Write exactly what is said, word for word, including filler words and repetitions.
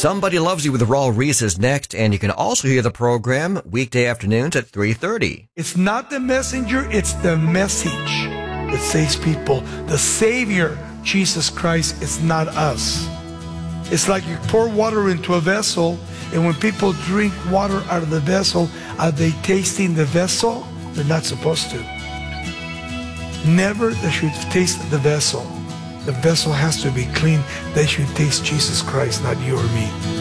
Somebody Loves You with Raul Reese is next, and you can also hear the program weekday afternoons at three thirty. It's not the messenger, it's the message that saves people. The Savior, Jesus Christ, is not us. It's like you pour water into a vessel, and when people drink water out of the vessel, are they tasting the vessel? They're not supposed to. Never they should taste the vessel. The vessel has to be clean. They should taste Jesus Christ, not you or me.